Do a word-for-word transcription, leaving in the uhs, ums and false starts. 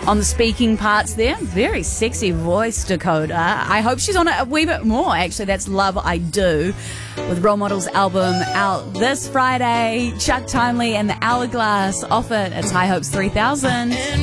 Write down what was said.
on the speaking parts there. Very sexy voice, Dakota. I hope she's on it a wee bit more, actually. That's Love I Do, with Role Models album out this Friday. Chuck Timely and the Hourglass off it. It's High Hopes three thousand.